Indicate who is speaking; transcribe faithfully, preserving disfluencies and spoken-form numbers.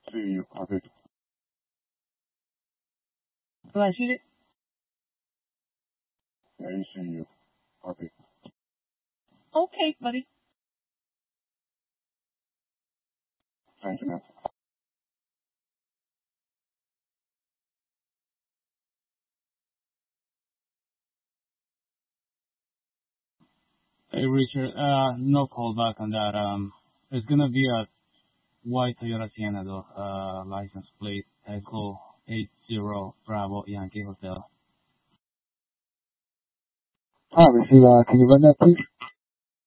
Speaker 1: See you. Copy.
Speaker 2: Go ahead, shoot it.
Speaker 1: Yeah, you see you. Copy.
Speaker 2: Okay, buddy.
Speaker 1: Thank you, man.
Speaker 3: Hey, Richard, uh, no call back on that. Um, it's gonna be a white Toyota Sienna though, uh, license plate Echo eight zero Bravo Yankee Hotel.
Speaker 1: Hi, this is, uh, can you run that, please?